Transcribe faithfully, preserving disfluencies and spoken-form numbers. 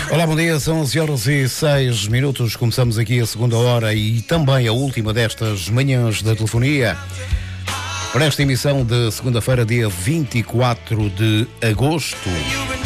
Olá, bom dia, são onze horas e seis minutos, começamos aqui a segunda hora e também a última destas manhãs da telefonia, para esta emissão de segunda-feira, dia vinte e quatro de agosto.